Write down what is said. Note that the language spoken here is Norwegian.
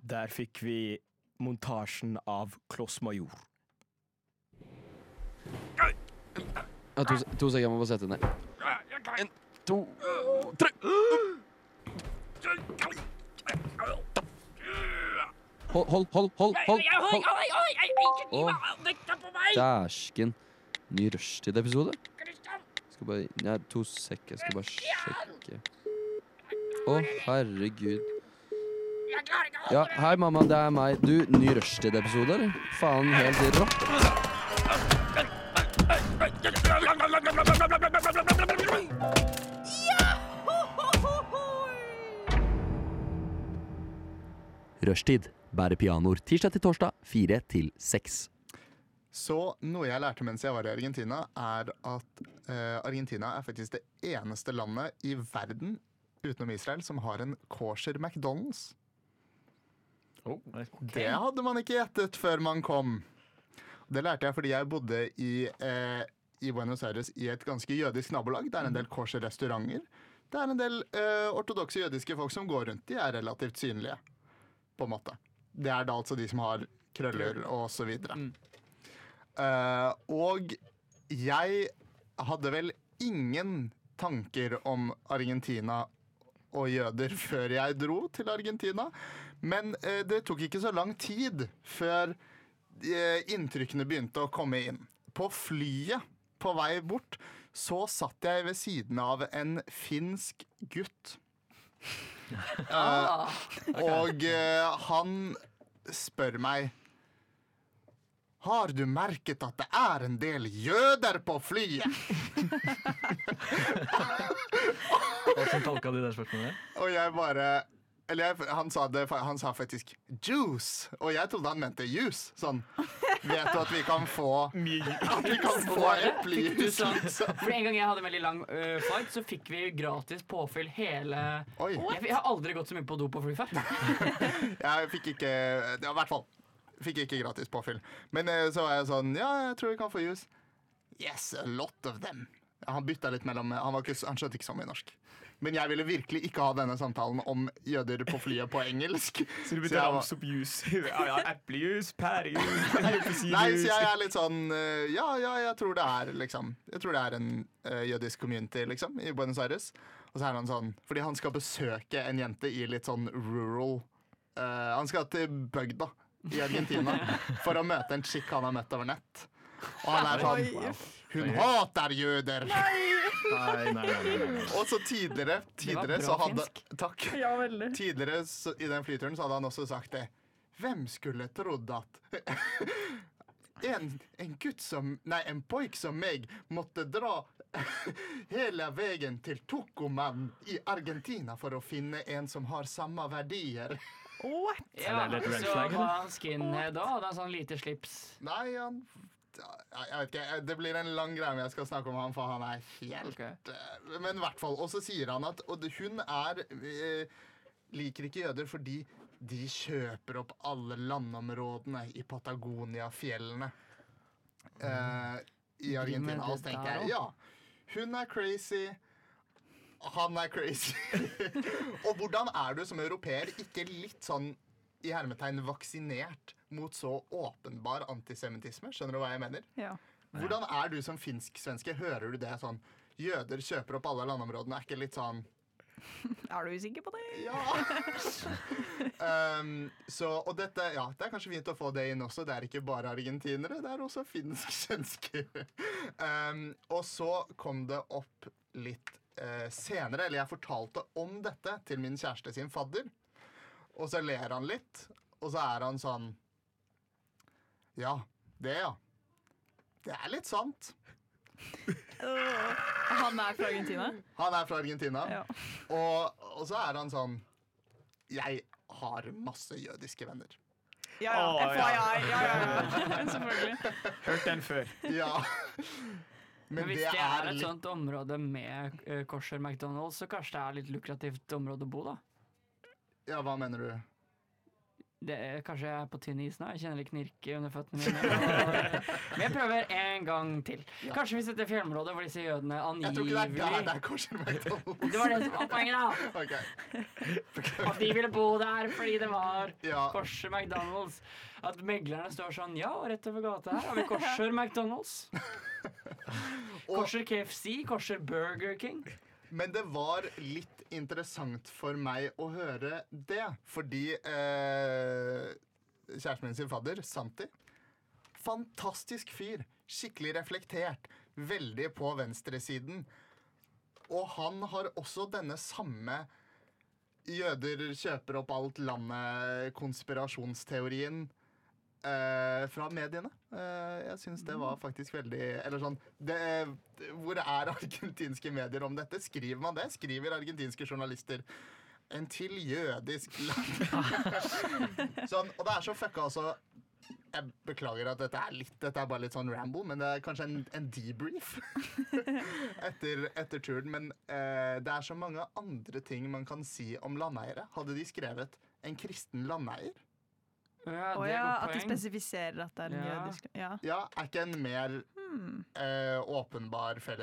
Der fikk vi montasjen av Kloss Major. Ja, to sekunder, jeg må bare sette ned. 1, 2, 3. Hold. Dæsken. Ny rushtid-episode. Skal bare, nei, 2 sek, jeg skal bare sjekke. Herregud. Ja, hei mamma, det er meg. Du, ny rushtid-episode, eller? Faen, helt rått. Rushtid bærer pianoer tirsdag til torsdag 4 til 6. Så noe jeg lærte mens jeg var i Argentina, er at Argentina er faktisk det eneste landet i verden utenom Israel som har en kosher McDonald's. Det hadde man ikke gjettet før man kom. Det lærte jeg fordi jeg bodde i Buenos Aires i et ganske jødisk nabolag. Det er en del kosher restauranter. Det er en del ortodokse jødiske folk som går rundt. De er relativt synlige, på en måte. Det er da altså de som har krøller og så videre. Og jeg hadde vel ingen tanker om Argentina og jøder før jeg dro til Argentina, men det tok ikke så lang tid før inntrykkene begynte å komme inn. På flyet på vei bort så satt jeg ved siden av en finsk gutt. Og han spør meg: har du merket at det er en del jøder på flyet? Hvordan tolka du det spørsmålet? Og jeg bare han sa faktisk juice, og jeg trodde han mente juice. Sånn, vet du at vi kan få eplejus? For en gang jeg hadde en veldig lang flight, så fikk vi gratis påfyll hele. Jeg har aldri gått så mye på do på fly før. Jeg fikk ikke, i hvert fall fikk ikke gratis påfyll. Men så var jeg sånn, ja, jeg tror vi kan få juice. Yes, a lot of them. Han bytta litt mellom, han skjønte ikke så mye norsk. Men jeg ville virkelig ikke ha denne samtalen om jøder på flyet på engelsk. Så du begynte å ramse opp jus? Ja, eplejus, pærejus, Nei, så jeg er litt sånn, jeg tror det er liksom, jeg tror det er en jødisk community liksom, i Buenos Aires. Og så er han sånn, fordi han skal besøke en jente i litt sånn rural, han skal til bygda i Argentina for å møte en chick han har møtt over nett. Og han er sånn, hun hater jøder. Nei. Og så tidligere så hadde takk. Ja, veldig. Tidligere i den flyturen så hadde han også sagt det. Hvem skulle trodd at en poik som meg måtte dra hele veien til Tucumán i Argentina for å finne en som har samme verdier. What? Ja, så var han skinhead da, hadde han sånn lite slips. Nei, jeg vet ikke, det blir en lang greie jeg skal snakke om han, for han er helt men i hvert fall, og så sier han at hun liker ikke jøder fordi de kjøper opp alle landområdene i Patagonia-fjellene i Argentina. Og så tenker jeg, ja, hun er crazy, han er crazy. Og hvordan er du som europeer ikke litt sånn i hermetegn vaksinert mot så åpenbar antisemittisme? Skjønner du hva jeg mener? Ja. Hvordan er du som finsk-svenske? Hører du det sånn, jøder kjøper opp alle landområdene, er ikke litt sånn Er du usikker på det? Ja. Og dette, ja, det er kanskje fint å få det inn også. Det er ikke bare argentinere, det er også finsk-svensker. Og så kom det opp litt senere, eller jeg fortalte om dette til min kjæreste sin fadder. Og så ler han litt, og så er han sånn, ja. Det er litt sant. Han er fra Argentina? Han er fra Argentina. Ja. Og så er han sånn, jeg har masse jødiske venner. Ja. Selvfølgelig. Hørt den før. Ja. Men hvis det er et sånt område med kosher McDonald's, så kanskje det er litt lukrativt område å bo da? Ja, hva mener du? det er, kanskje jeg er på tynn is nå. Jeg kjenner det knirke under føttene mine. Men jeg prøver en gang til. Kanskje hvis dette fjellområdet hvor disse jødene Jeg tror ikke det er angivelig der Kosher McDonald's. Det var det som var poenget, da! Ok. At de ville bo der fordi det var Ja. Kosher McDonald's. At meglerne står sånn ja, rett over gata her har vi Kosher McDonald's. Kosher KFC, Kosher Burger King. Men det var litt interessant for meg å høre det, fordi kjæresten min sin fadder, Santi, fantastisk fyr, skikkelig reflektert, veldig på venstresiden. Og han har også denne samme jøder kjøper opp alt landet konspirasjonsteorien fra mediene. Jeg synes det var faktisk veldig eller sånn, hvor er argentinske medier om dette? Skriver man det? Skriver argentinske journalister en til jødisk land? Sånn, og det er så fucka også. Jeg beklager at dette er bare litt sånn ramble, men det er kanskje en debrief etter turen. Men det er så mange andre ting man kan si om landeiere. Hadde de skrevet en kristen landeier? Ja, Å det er ja, et godt at de poeng. spesifiserer at det er en Ja. jødisk. Ja. Ja, er ikke en mer åpenbar felle